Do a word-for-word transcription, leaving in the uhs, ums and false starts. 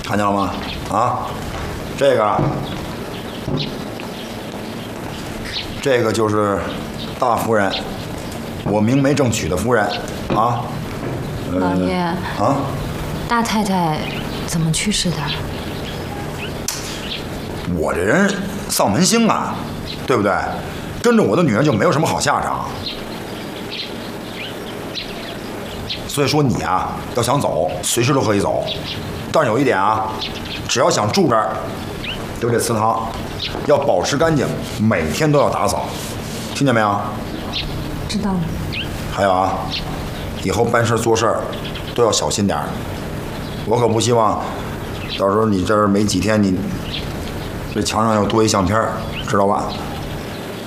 看见了吗？啊，这个，这个就是大夫人，我明媒正娶的夫人啊。 呃、老爷啊， 大太太怎么去世的？ 我这人丧门星啊，对不对？跟着我的女人就没有什么好下场。所以说你啊，要想走，随时都可以走。但是有一点啊，只要想住这儿，就这祠堂要保持干净，每天都要打扫，听见没有？ 知道了。 还有啊，以后办事做事都要小心点儿。我可不希望到时候你这儿没几天，你这墙上要多一相片，知道吧？